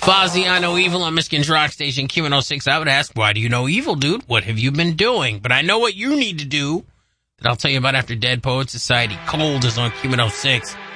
Fozzy, I know evil on Michigan's Rock Station, Q106. I would ask, why do you know evil, dude? What have you been doing? But I know what you need to do that I'll tell you about after Dead Poet Society. Cold is on Q106.